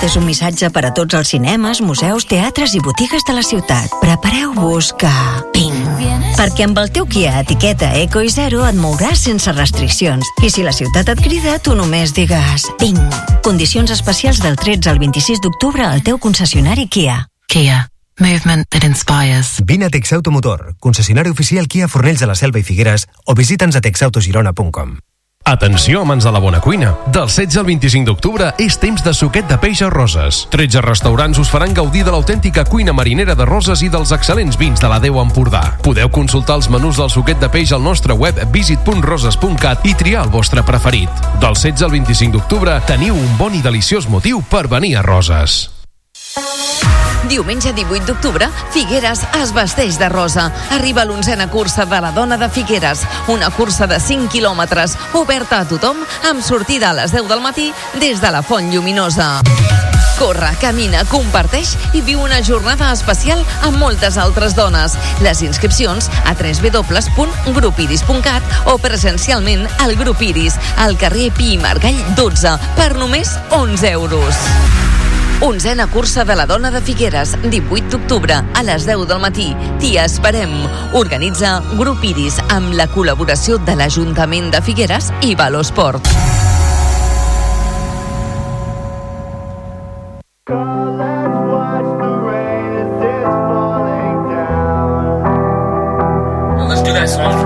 Aquest és un missatge per a tots els cinemes, museus, teatres i botigues de la ciutat. Prepareu-vos que... Ping! Perquè amb el teu Kia etiqueta Eco i Zero et mouràs sense restriccions. I si la ciutat et crida, tu només digues... Ping! Condicions especials del 13 al 26 d'octubre al teu concessionari Kia. Kia. Movement that inspires. Vine a Texauto Motor, concessionari oficial Kia Fornells de la Selva i Figueres, o visita'ns a texautogirona.com. Atenció, amants de la bona cuina. Del 16 al 25 d'octubre és temps de suquet de peix a Roses. 13 restaurants us faran gaudir de l'autèntica cuina marinera de Roses i dels excel·lents vins de la Déu Empordà. Podeu consultar els menús del suquet de peix al nostre web visit.roses.cat i triar el vostre preferit. Del 16 al 25 d'octubre teniu un bon i deliciós motiu per venir a Roses. Diumenge 18 d'octubre, Figueres es vesteix de rosa. Arriba l'11a cursa de la Dona de Figueres, una cursa de 5 quilòmetres, oberta a tothom, amb sortida a les 10 del matí des de la Font Lluminosa. Corre, camina, comparteix i viu una jornada especial amb moltes altres dones. Les inscripcions a www.grupiris.cat o presencialment al Grup Iris, al carrer Pi i Margall 12, per només 11 euros. 11a cursa de la Dona de Figueres, 18 d'octubre, a les 10 del matí. T'hi esperem. Organitza Grup Iris amb la col·laboració de l'Ajuntament de Figueres i Valosport. Let's do that song.